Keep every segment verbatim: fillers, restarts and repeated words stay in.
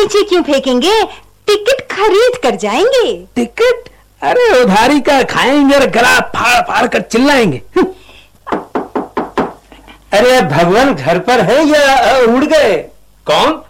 नीचे क्यों फेंकेंगे, टिकट खरीद कर जाएंगे। टिकट? अरे उधारी का खाएंगे और गला फाड़ फाड़ कर चिल्लाएंगे। अरे भगवान घर पर है या उड़ गए? कौन?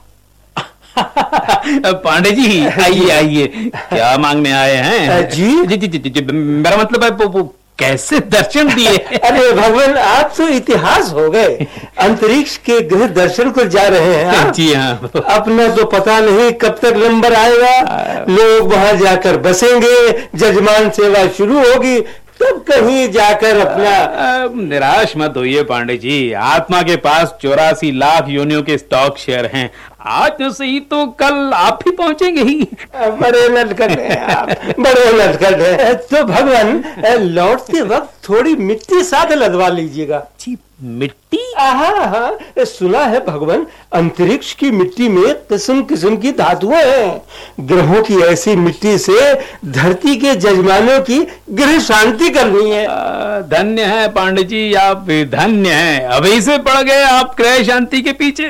पांडे जी आइए आइए, क्या मांगने आए हैं? जी जी जी जी जी मेरा मतलब है वो, वो कैसे दर्शन दिए? अरे भगवान आप तो इतिहास हो गए, अंतरिक्ष के गृह दर्शन को जा रहे हैं। जी हाँ। अपना तो पता नहीं कब तक नंबर आएगा, लोग वहां जाकर बसेंगे, जजमान सेवा शुरू होगी, तब कहीं जाकर अपना। निराश मत होइए पांडे जी, आत्मा के पास चौरासी लाख योनियों के स्टॉक शेयर हैं, आज न सही तो कल आप ही पहुंचेंगे ही। बड़े नटखट हैं आप, बड़े नटखट हैं। तो भगवान लौटते वक्त थोड़ी मिट्टी साथ लदवा लीजिएगा। जी मिट्टी? हाँ हाँ, सुना है भगवान अंतरिक्ष की मिट्टी में किस्म किस्म की धातुएं हैं, ग्रहों की ऐसी मिट्टी से धरती के जजमानों की गृह शांति करनी है। धन्य है पांडे जी, आप धन्य हैं, अभी से पड़ गए आप गृह शांति के पीछे।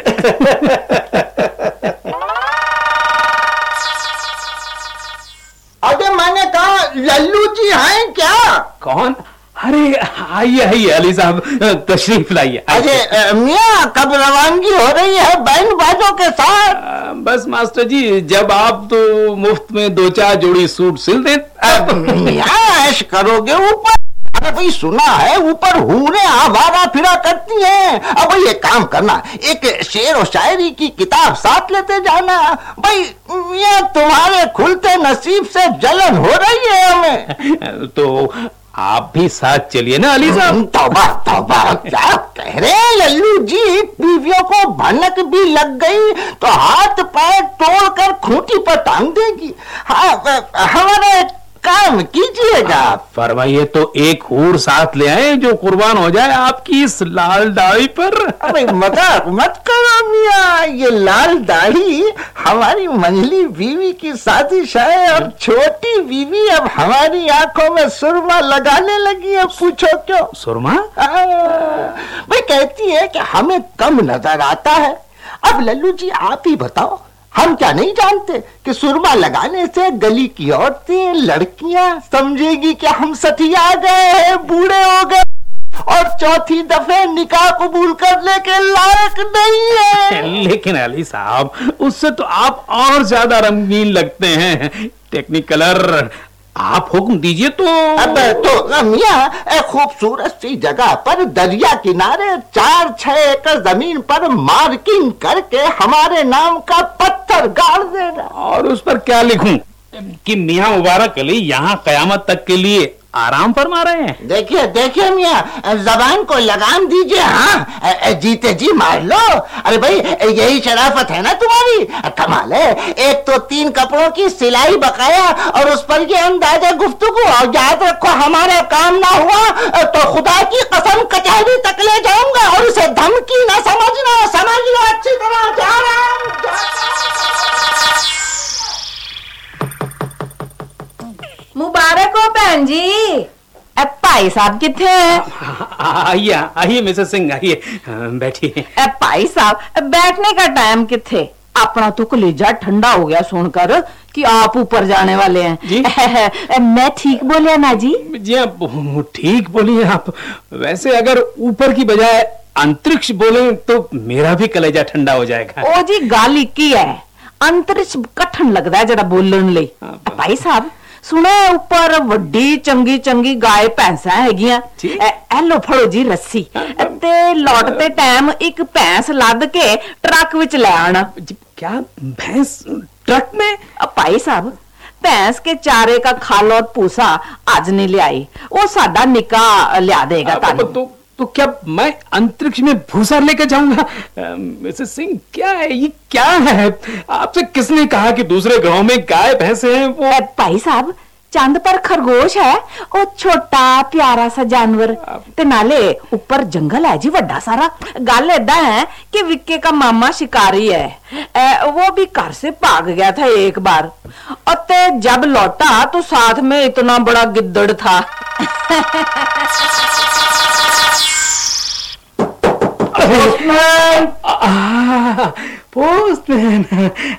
अरे मैंने कहा लल्लू जी हैं क्या? कौन? अरे आइए आइए अली साहब, तशरीफ लाइए। अरे मियाँ कब रवानगी हो रही है बैंड बाजों के साथ? बस मास्टर जी, जब आप तो मुफ्त में दो चार जोड़ी सूट सिल दें। मियाँ ऐश करोगे ऊपर? अरे भाई सुना है ऊपर हूरें आवारा फिरा करती हैं। अब ये काम करना, एक शेर और शायरी की किताब साथ लेते जाना। भाई ये तुम्हारे खुलते नसीब से जलन हो रही है हमें। तो आप भी साथ चलिए ना अली साहब। तौबा तौबा, क्या कह रहे हैं लल्लू जी? बीवियों को भनक भी लग गई तो हाथ पैर तोड़कर खूंटी पर टांग देगी। हाँ हमारे काम कीजिएगा। फरमाइए तो एक हूर साथ ले आए जो कुर्बान हो जाए आपकी इस लाल दाढ़ी पर। अरे मजाक मत करो मियाँ, ये लाल दाढ़ी हमारी मंझली बीवी की साजिश है। अब छोटी बीवी अब हमारी आंखों में सुरमा लगाने लगी है, पूछो क्यों? सुरमा? भाई कहती है कि हमें कम नजर आता है। अब लल्लू जी आप ही बताओ, हम क्या नहीं जानते कि सुरमा लगाने से गली की औरतें लड़कियां समझेगी कि हम सठिया गए हैं, बूढ़े हो गए और चौथी दफे निकाह कबूल करने के लायक नहीं है। लेकिन अली साहब उससे तो आप और ज्यादा रंगीन लगते हैं। टेक्निकलर आप हुक्म दीजिए तो। अब तो मियाँ एक खूबसूरत सी जगह पर दरिया किनारे चार छह एकड़ जमीन पर मार्किंग करके हमारे नाम का पत्थर गाड़ देना। और उस पर क्या लिखूं कि मियाँ मुबारक अली यहाँ कयामत तक के लिए आराम फरमा रहे हैं? देखिए देखिए मियाँ, जबान को लगाम दीजिए। हाँ जीते जी मार लो। अरे भाई यही शराफत है ना तुम्हारी? कमाल है, एक तो तीन कपड़ों की सिलाई बकाया और उस पर ये अंदाजा गुफ्तगू। और याद रखो हमारा काम ना हुआ तो खुदा की कसम कचहरी तक ले जाऊंगा। और उसे धमकी ना समझना, समझ लो अच्छी तरह। जा रहा हूं। मुबारक हो भैन जी। अब भाई साहब किथे हैं? आइए आइए मिसेस सिंह, आइए बैठिए। अब भाई साहब बैठने का टाइम किथे? अपना तो कलेजा ठंडा हो गया सुनकर कि आप ऊपर जाने वाले हैं। जी? मैं ठीक बोलिया ना जी? जी ठीक बोलिए आप। वैसे अगर ऊपर की बजाय अंतरिक्ष बोले तो मेरा भी कलेजा ठंडा हो जाएगा। ओ जी गाली की है, अंतरिक्ष कठन लगता है जरा बोलने ਲਈ। भाई साहब सुने ऊपर वड्डी चंगी चंगी गाय भैंसा हैगियां। एलो फड़ो जी रस्सी ते लौटते टाइम एक भैंस लद के ट्रक विच ले आना। क्या भैंस ट्रक में? भाई साहब भैंस के चारे का खाल और पूसा आज नहीं ले आई, वो साडा निका लिया देगा। तो, तो क्या मैं अंतरिक्ष में भूसा लेकर जाऊंगा? मिसेस सिंह क्या है ये, क्या है? आपसे किसने कहा कि दूसरे गांव में गाय भैंसे हैं? वो भाई साहब चंद पर खरगोश है, वो छोटा प्यारा सा जानवर ते नाले ऊपर जंगल है जी बड़ा सारा। गल ऐदा है कि विक्के का मामा शिकारी है, ए, वो भी घर से भाग गया था एक बार और ते जब लौटा तो साथ में इतना बड़ा गिद्दड़ था। Postman, postman